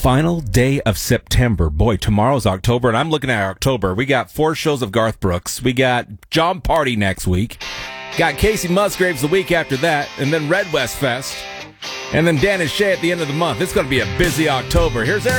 Final day of September. Boy, tomorrow's October, and I'm looking at October. We got 4 shows of Garth Brooks. We got John Party next week. Got Casey Musgraves the week after that, and then Red West Fest. And then Dan and Shay at the end of the month. It's going to be a busy October. Here's Eric.